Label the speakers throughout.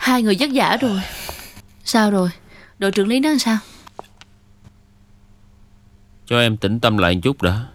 Speaker 1: Hai người dắt dã rồi. Sao rồi? Đội trưởng Lý nói sao?
Speaker 2: Cho em tĩnh tâm lại một chút đã.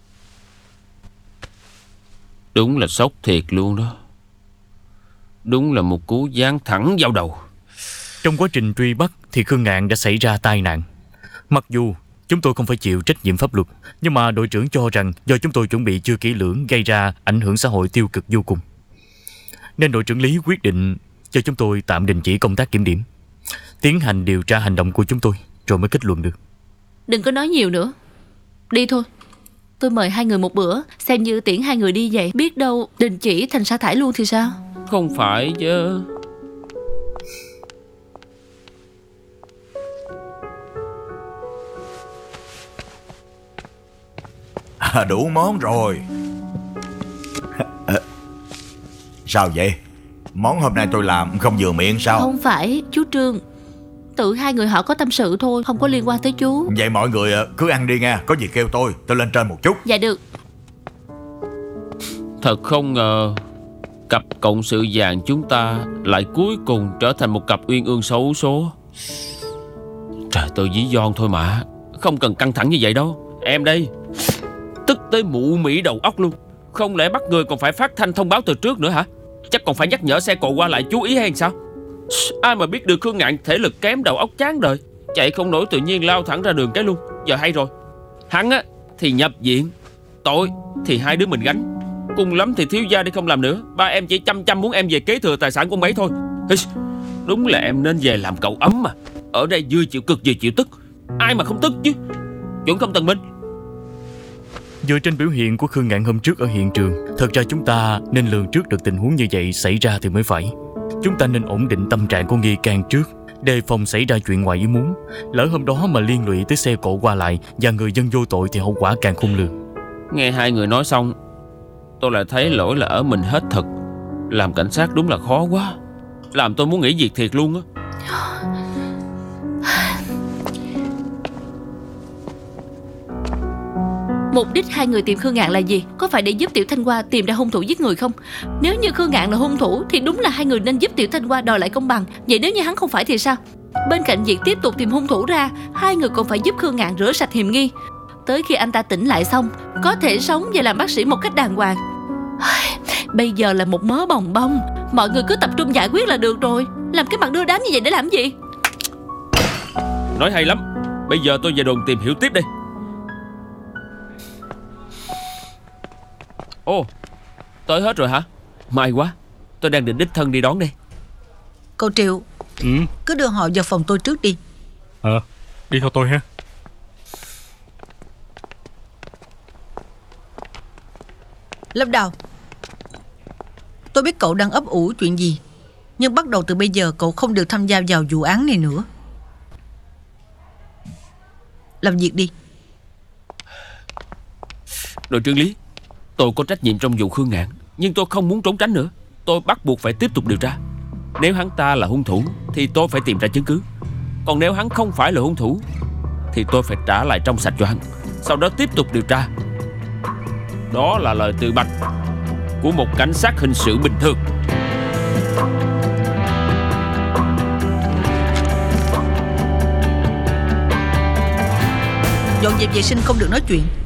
Speaker 2: Đúng là sốc thiệt luôn đó. Đúng là một cú giáng thẳng vào đầu.
Speaker 3: Trong quá trình truy bắt thì Khương Ngạn đã xảy ra tai nạn. Mặc dù chúng tôi không phải chịu trách nhiệm pháp luật, nhưng mà đội trưởng cho rằng do chúng tôi chuẩn bị chưa kỹ lưỡng gây ra ảnh hưởng xã hội tiêu cực vô cùng, nên đội trưởng Lý quyết định cho chúng tôi tạm đình chỉ công tác kiểm điểm, tiến hành điều tra hành động của chúng tôi rồi mới kết luận được.
Speaker 1: Đừng có nói nhiều nữa. Đi thôi. Tôi mời hai người một bữa, xem như tiễn hai người đi vậy. Biết đâu đình chỉ thành sa thải luôn thì sao?
Speaker 2: Không phải chứ.
Speaker 4: Đủ món rồi. Sao vậy? Món hôm nay tôi làm không vừa miệng sao?
Speaker 1: Không phải, chú Trương. Tự hai người họ có tâm sự thôi, không có liên quan tới chú.
Speaker 4: Vậy mọi người cứ ăn đi nha. Có gì kêu tôi lên trên một chút.
Speaker 1: Dạ được.
Speaker 2: Thật không ngờ cặp cộng sự vàng chúng ta lại cuối cùng trở thành một cặp uyên ương xấu số. Trời, tôi ví von thôi mà, không cần căng thẳng như vậy đâu. Em đây tức tới mụ mị đầu óc luôn. Không lẽ bắt người còn phải phát thanh thông báo từ trước nữa hả? Chắc còn phải nhắc nhở xe cộ qua lại chú ý hay sao? Ai mà biết được Khương Ngạn thể lực kém, đầu óc chán đời, chạy không nổi tự nhiên lao thẳng ra đường cái luôn. Giờ hay rồi, hắn á thì nhập viện, tội thì hai đứa mình gánh. Cùng lắm thì thiếu gia đi không làm nữa. Ba em chỉ chăm muốn em về kế thừa tài sản của ông ấy thôi. Đúng là em nên về làm cậu ấm mà. Ở đây vừa chịu cực vừa chịu tức. Ai mà không tức chứ. Chuẩn không Tần Minh?
Speaker 3: Dựa trên biểu hiện của Khương Ngạn hôm trước ở hiện trường, thật ra chúng ta nên lường trước được tình huống như vậy xảy ra thì mới phải. Chúng ta nên ổn định tâm trạng của nghi can trước, đề phòng xảy ra chuyện ngoài ý muốn. Lỡ hôm đó mà liên lụy tới xe cộ qua lại và người dân vô tội thì hậu quả càng khôn lường.
Speaker 2: Nghe hai người nói xong, tôi lại thấy lỗi là ở mình hết thật. Làm cảnh sát đúng là khó quá, làm tôi muốn nghỉ việc thiệt luôn á.
Speaker 1: Mục đích hai người tìm Khương Ngạn là gì? Có phải để giúp Tiểu Thanh Hoa tìm ra hung thủ giết người không? Nếu như Khương Ngạn là hung thủ thì đúng là hai người nên giúp Tiểu Thanh Hoa đòi lại công bằng. Vậy nếu như hắn không phải thì sao? Bên cạnh việc tiếp tục tìm hung thủ ra, hai người còn phải giúp Khương Ngạn rửa sạch hiểm nghi. Tới khi anh ta tỉnh lại xong, có thể sống và làm bác sĩ một cách đàng hoàng. Bây giờ là một mớ bòng bong. Mọi người cứ tập trung giải quyết là được rồi. Làm cái mặt đưa đám như vậy để làm gì?
Speaker 2: Nói hay lắm. Bây giờ tôi về đồn tìm hiểu tiếp đây. Ồ, tới hết rồi hả? May quá, tôi đang định đích thân đi đón đây.
Speaker 5: Cậu Triệu, cứ đưa họ vào phòng tôi trước đi.
Speaker 6: Đi theo tôi ha.
Speaker 5: Lâm Đào, tôi biết cậu đang ấp ủ chuyện gì, nhưng bắt đầu từ bây giờ cậu không được tham gia vào vụ án này nữa. Làm việc đi.
Speaker 2: Đội trưởng Lý, tôi có trách nhiệm trong vụ Khương Ngạn, nhưng tôi không muốn trốn tránh nữa. Tôi bắt buộc phải tiếp tục điều tra. Nếu hắn ta là hung thủ thì tôi phải tìm ra chứng cứ. Còn nếu hắn không phải là hung thủ thì tôi phải trả lại trong sạch cho hắn, sau đó tiếp tục điều tra. Đó là lời tự bạch của một cảnh sát hình sự bình thường.
Speaker 5: Dọn dẹp vệ sinh không được nói chuyện.